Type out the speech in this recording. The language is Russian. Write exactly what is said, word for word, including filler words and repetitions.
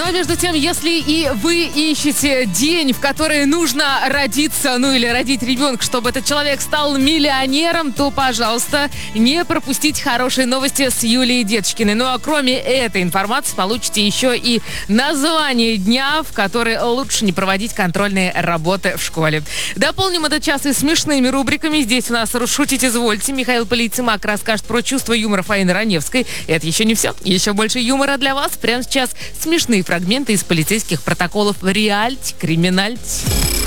а между тем, если и вы ищете день, в который нужно родиться, ну или родить ребенка, чтобы этот человек стал миллионером, то, пожалуйста, не пропустите хорошие новости с Юлией Деточкиной. Ну а кроме этой информации получите еще и название дня, в который лучше не проводить контрольные работы в школе. Дополним этот час и смешными рубриками. Здесь у нас «Шутить извольте». Михаил Полицемак расскажет про чувство юмора Фаины Раневской. Это еще не все. Еще больше юмора для вас. Прямо сейчас смешные фрагменты из полицейских протоколов. Реальти, криминальти.